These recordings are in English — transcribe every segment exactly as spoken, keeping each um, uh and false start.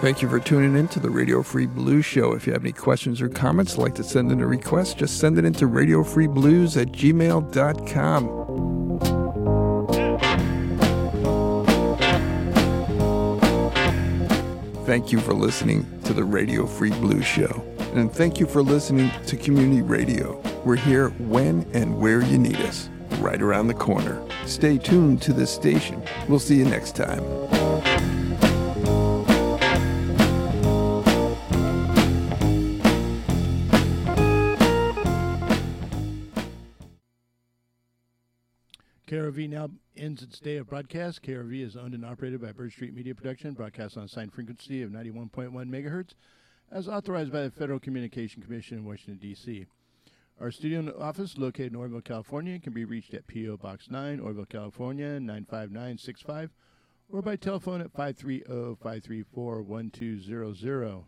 Thank you for tuning in to the Radio Free Blues Show. If you have any questions or comments, like to send in a request, just send it into radio free blues at gmail dot com. Thank you for listening to the Radio Free Blues Show. And thank you for listening to Community Radio. We're here when and where you need us, right around the corner. Stay tuned to this station. We'll see you next time. K R V now ends its day of broadcast. K R V is owned and operated by Bird Street Media Production, broadcast on a assigned frequency of ninety-one point one megahertz, as authorized by the Federal Communication Commission in Washington, D C Our studio office, located in Oroville, California, can be reached at P O. Box nine, Oroville, California, nine five nine six five, or by telephone at five three zero, five three four, one two zero zero.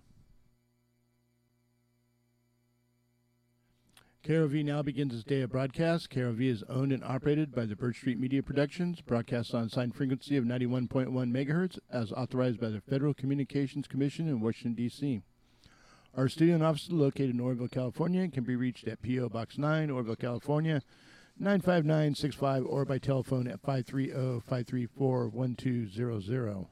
K R V now begins its day of broadcast. K R V is owned and operated by the Bird Street Media Productions, broadcast on a assigned frequency of ninety-one point one megahertz, as authorized by the Federal Communications Commission in Washington, D C Our studio and office, located in Oroville, California, can be reached at P O. Box nine, Oroville, California, nine five nine six five, or by telephone at five three zero, five three four, one two zero zero.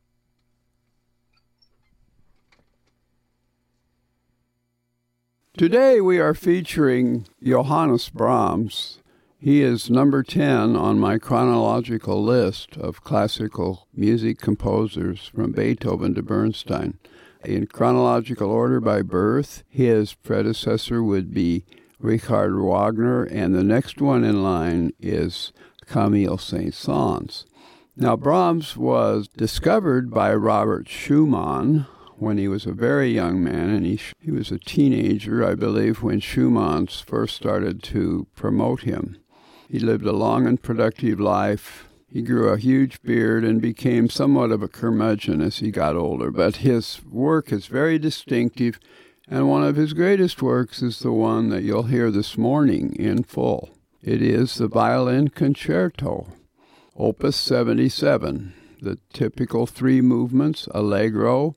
Today we are featuring Johannes Brahms. He is number ten on my chronological list of classical music composers from Beethoven to Bernstein. In chronological order by birth, his predecessor would be Richard Wagner, and the next one in line is Camille Saint-Saëns. Now, Brahms was discovered by Robert Schumann when he was a very young man, and he, he was a teenager, I believe, when Schumann first started to promote him. He lived a long and productive life. He grew a huge beard and became somewhat of a curmudgeon as he got older, but his work is very distinctive, and one of his greatest works is the one that you'll hear this morning in full. It is the Violin Concerto, Opus seventy-seven, the typical three movements, Allegro,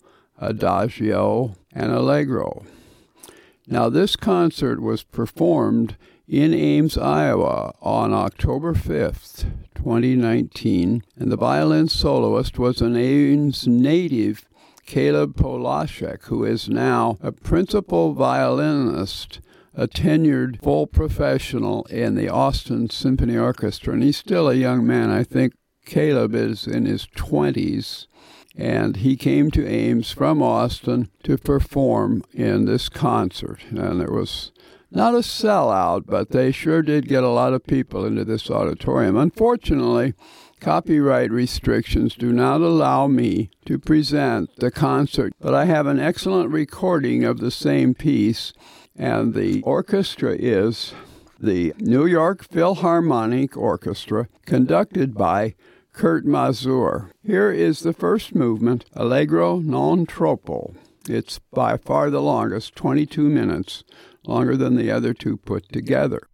Adagio, and Allegro. Now, this concert was performed in Ames, Iowa on October fifth, twenty nineteen, and the violin soloist was an Ames native, Caleb Polashek, who is now a principal violinist, a tenured full professional in the Austin Symphony Orchestra, and he's still a young man. I think Caleb is in his twenties. And he came to Ames from Austin to perform in this concert. And it was not a sellout, but they sure did get a lot of people into this auditorium. Unfortunately, copyright restrictions do not allow me to present the concert, but I have an excellent recording of the same piece, and the orchestra is the New York Philharmonic Orchestra, conducted by Kurt Masur. Here is the first movement, Allegro non troppo. It's by far the longest, twenty-two minutes, longer than the other two put together.